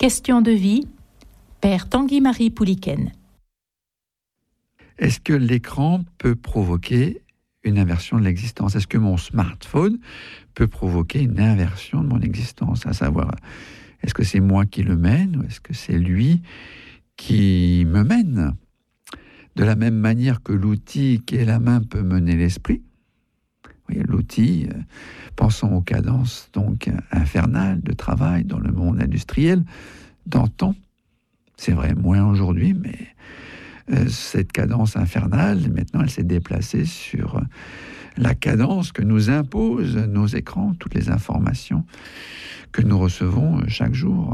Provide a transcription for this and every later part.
Question de vie, Père Tanguy-Marie Pouliken. Est-ce que l'écran peut provoquer une inversion de l'existence? Est-ce que mon smartphone peut provoquer une inversion de mon existence? À savoir, est-ce que c'est moi qui le mène ou est-ce que c'est lui qui me mène? De la même manière que l'outil qui est la main peut mener l'esprit. Oui, l'outil, pensons aux cadences donc infernales de travail dans le monde industriel d'antan. C'est vrai, moins aujourd'hui, mais cette cadence infernale, maintenant, elle s'est déplacée sur la cadence que nous imposent nos écrans, toutes les informations que nous recevons chaque jour.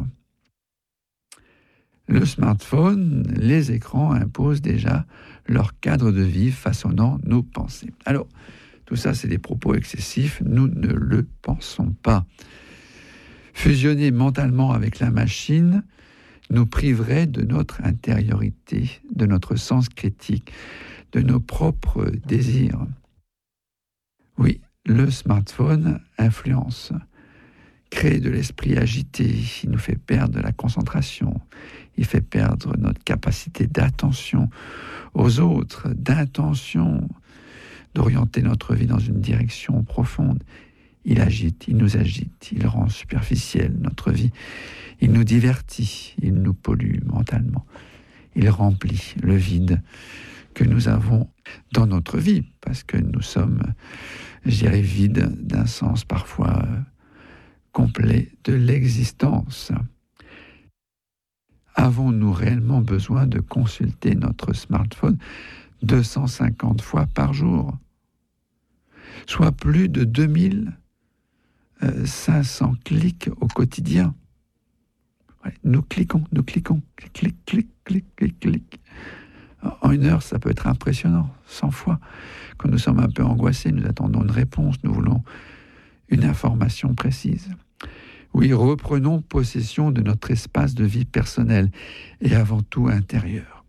Le smartphone, les écrans imposent déjà leur cadre de vie, façonnant nos pensées. Alors, tout ça, c'est des propos excessifs, nous ne le pensons pas. Fusionner mentalement avec la machine nous priverait de notre intériorité, de notre sens critique, de nos propres désirs. Oui, le smartphone influence, crée de l'esprit agité, il nous fait perdre la concentration, il fait perdre notre capacité d'attention aux autres, d'intention, d'orienter notre vie dans une direction profonde. Il agite, il nous agite, il rend superficielle notre vie, il nous divertit, il nous pollue mentalement, il remplit le vide que nous avons dans notre vie, parce que nous sommes, je dirais, vides d'un sens parfois complet de l'existence. Avons-nous réellement besoin de consulter notre smartphone 250 fois par jour, soit plus de 2500 clics au quotidien? Ouais, nous cliquons, clic. En une heure, ça peut être impressionnant, 100 fois. Quand nous sommes un peu angoissés, nous attendons une réponse, nous voulons une information précise. Oui, reprenons possession de notre espace de vie personnel et avant tout intérieur.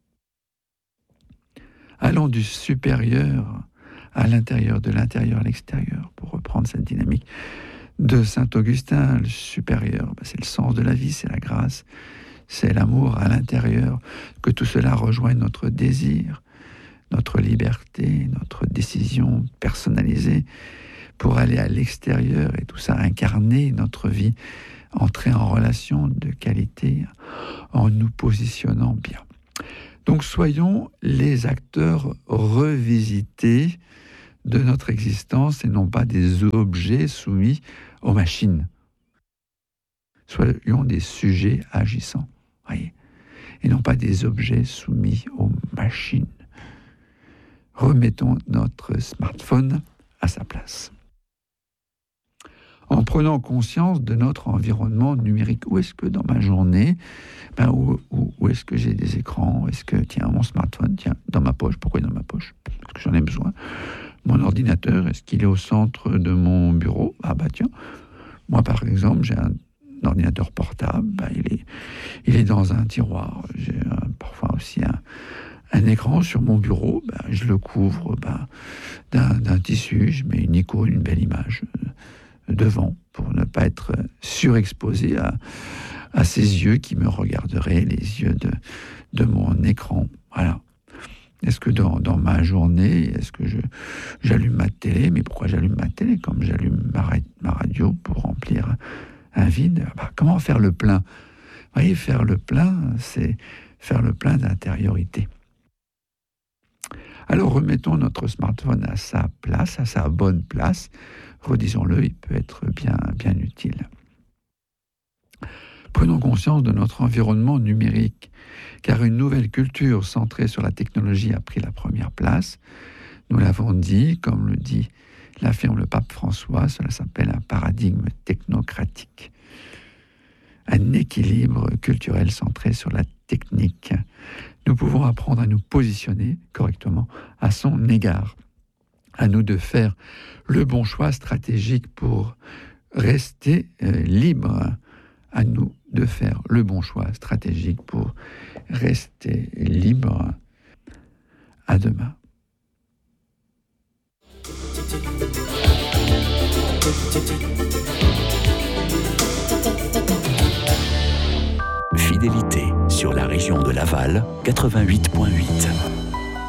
Allons du supérieur à l'intérieur, de l'intérieur à l'extérieur, pour reprendre cette dynamique de Saint-Augustin. Le supérieur, c'est le sens de la vie, c'est la grâce, c'est l'amour à l'intérieur, que tout cela rejoigne notre désir, notre liberté, notre décision personnalisée, pour aller à l'extérieur et tout ça incarner notre vie, entrer en relation de qualité en nous positionnant bien. Donc soyons les acteurs revisités de notre existence et non pas des objets soumis aux machines. Soyons des sujets agissants, voyez, et non pas des objets soumis aux machines. Remettons notre smartphone à sa place. En prenant conscience de notre environnement numérique. Où est-ce que dans ma journée, où est-ce que j'ai des écrans? Est-ce que, tiens, mon smartphone, tiens, dans ma poche, pourquoi dans ma poche? Parce que j'en ai besoin. Mon ordinateur, est-ce qu'il est au centre de mon bureau? Ah bah tiens, moi par exemple, j'ai un ordinateur portable, il est dans un tiroir. J'ai parfois aussi un écran sur mon bureau, je le couvre d'un tissu, je mets une icône, une belle image devant, pour ne pas être surexposé à ces yeux qui me regarderaient, les yeux de mon écran. Voilà. Est-ce que dans ma journée, est-ce que j'allume ma télé? Mais pourquoi j'allume ma télé? Comme j'allume ma radio pour remplir un vide. Comment faire le plein? Vous voyez, faire le plein, c'est faire le plein d'intériorité. Alors remettons notre smartphone à sa place, à sa bonne place. Redisons-le, il peut être bien utile. Prenons conscience de notre environnement numérique, car une nouvelle culture centrée sur la technologie a pris la première place. Nous l'avons dit, comme l'affirme le pape François, cela s'appelle un paradigme technocratique. Un équilibre culturel centré sur la technique. Nous pouvons apprendre à nous positionner correctement à son égard. À nous de faire le bon choix stratégique pour rester libre. À nous de faire le bon choix stratégique pour rester libre. À demain. fidélité sur la région de Laval 88.8.